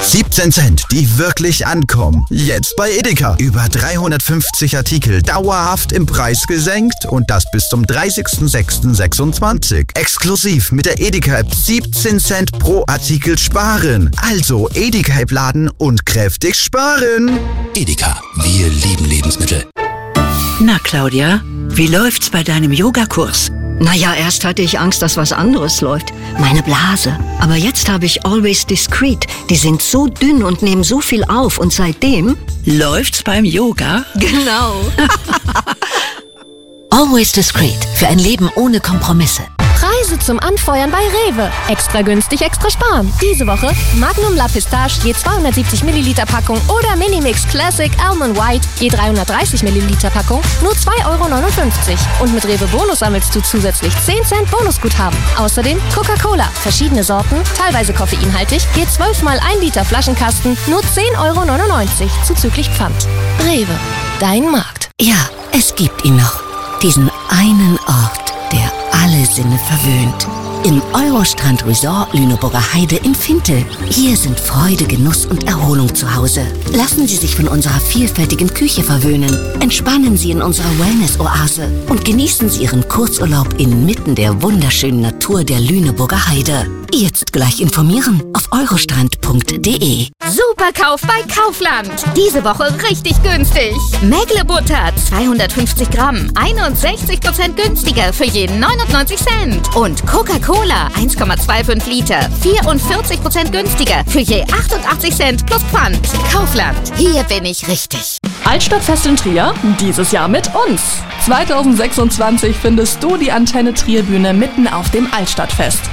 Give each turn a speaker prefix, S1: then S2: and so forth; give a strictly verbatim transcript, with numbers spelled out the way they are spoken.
S1: siebzehn Cent, die wirklich ankommen. Jetzt bei Edeka. Über dreihundertfünfzig Artikel dauerhaft im Preis gesenkt und das bis zum dreißigsten sechsten sechsundzwanzig. Exklusiv mit der Edeka-App siebzehn Cent pro Artikel sparen. Also Edeka-App laden und kräftig sparen.
S2: Edeka, wir lieben Lebensmittel.
S3: Na Claudia, wie läuft's bei deinem Yogakurs?
S4: Naja, erst hatte ich Angst, dass was anderes läuft. Meine Blase. Aber jetzt habe ich Always Discreet. Die sind so dünn und nehmen so viel auf. Und seitdem...
S3: Läuft's beim Yoga?
S4: Genau.
S5: Always Discreet. Für ein Leben ohne Kompromisse.
S6: Preise zum Anfeuern bei Rewe. Extra günstig, extra sparen. Diese Woche Magnum La Pistache je zweihundertsiebzig Milliliter Packung oder Minimix Classic Almond White je dreihundertdreißig Milliliter Packung nur zwei Euro neunundfünfzig. Und mit Rewe Bonus sammelst du zusätzlich zehn Cent Bonusguthaben. Außerdem Coca-Cola, verschiedene Sorten, teilweise koffeinhaltig, je zwölf mal ein Liter Flaschenkasten nur zehn Euro neunundneunzig zuzüglich Pfand. Rewe, dein Markt.
S5: Ja, es gibt ihn noch. Diesen einen Ort, der alle Sinne verwöhnt. Im Eurostrand Resort Lüneburger Heide in Fintel. Hier sind Freude, Genuss und Erholung zu Hause. Lassen Sie sich von unserer vielfältigen Küche verwöhnen. Entspannen Sie in unserer Wellness-Oase und genießen Sie Ihren Kurzurlaub inmitten der wunderschönen Natur der Lüneburger Heide. Jetzt gleich informieren auf eurostrand punkt de.
S7: Superkauf bei Kaufland. Diese Woche richtig günstig. Mägle-Butter zweihundertfünfzig Gramm, einundsechzig Prozent günstiger für jeden neunundneunzig Cent. Und Coca-Cola eins Komma fünfundzwanzig Liter, vierundvierzig Prozent günstiger für je achtundachtzig Cent plus Pfand. Kaufland, hier bin ich richtig.
S8: Altstadtfest in Trier, dieses Jahr mit uns. zweitausendsechsundzwanzig findest du die Antenne Trier Bühne mitten auf dem Altstadtfest.